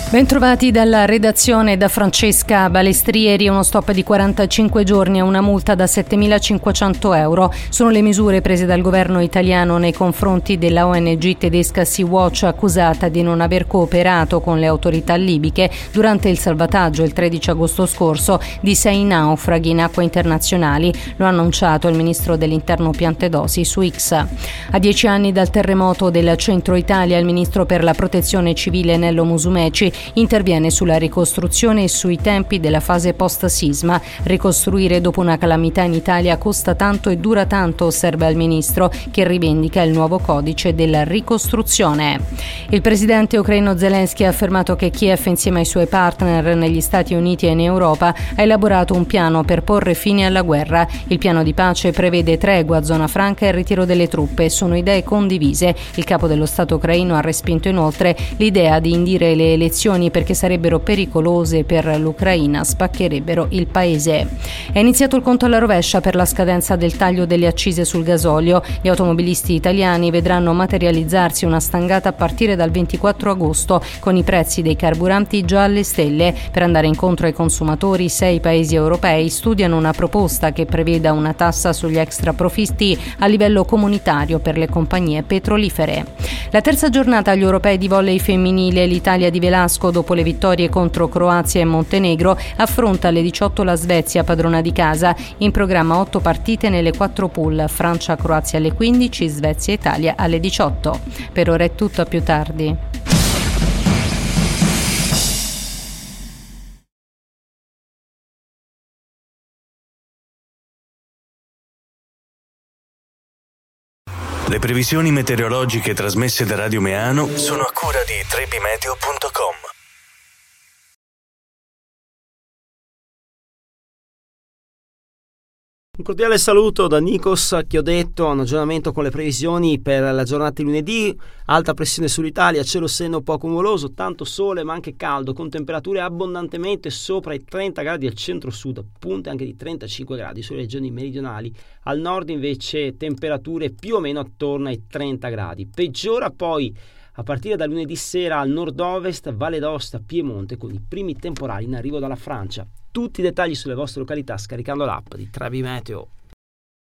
Bentrovati dalla redazione da Francesca Balestrieri. Uno stop di 45 giorni e una multa da 7.500 euro. Sono le misure prese dal governo italiano nei confronti della ONG tedesca Sea-Watch, accusata di non aver cooperato con le autorità libiche durante il salvataggio il 13 agosto scorso di 6 naufraghi in acque internazionali. Lo ha annunciato il ministro dell'Interno Piantedosi su X. A 10 anni dal terremoto del centro Italia, il ministro per la protezione civile Nello Musumeci interviene sulla ricostruzione e sui tempi della fase post-sisma. Ricostruire dopo una calamità in Italia costa tanto e dura tanto, osserva il ministro, che rivendica il nuovo codice della ricostruzione. Il presidente ucraino Zelensky ha affermato che Kiev, insieme ai suoi partner negli Stati Uniti e in Europa, ha elaborato un piano per porre fine alla guerra. Il piano di pace prevede tregua, zona franca e il ritiro delle truppe. Sono idee condivise. Il capo dello Stato ucraino ha respinto inoltre l'idea di indire le elezioni perché sarebbero pericolose per l'Ucraina, spaccherebbero il paese. È iniziato il conto alla rovescia per la scadenza del taglio delle accise sul gasolio. Gli automobilisti italiani vedranno materializzarsi una stangata a partire dal 24 agosto, con i prezzi dei carburanti già alle stelle. Per andare incontro ai consumatori, 6 paesi europei studiano una proposta che preveda una tassa sugli extraprofitti a livello comunitario per le compagnie petrolifere. La terza giornata agli europei di volley femminile, l'Italia di Velasco, dopo le vittorie contro Croazia e Montenegro, affronta alle 18 la Svezia, padrona di casa. In programma 8 partite nelle 4 pool: Francia-Croazia alle 15, Svezia-Italia alle 18. Per ora è tutto, a più tardi. Le previsioni meteorologiche trasmesse da Radio Meano sono a cura di trebimeteo.com. Un cordiale saluto da Nikos Chiodetto. Un aggiornamento con le previsioni per la giornata di lunedì. Alta pressione sull'Italia, cielo sereno poco nuvoloso, tanto sole ma anche caldo, con temperature abbondantemente sopra i 30 gradi al centro-sud, punte anche di 35 gradi sulle regioni meridionali. Al nord invece temperature più o meno attorno ai 30 gradi. Peggiora poi a partire da lunedì sera al nord-ovest, Valle d'Aosta, Piemonte, con i primi temporali in arrivo dalla Francia. Tutti i dettagli sulle vostre località scaricando l'app di Trebi Meteo.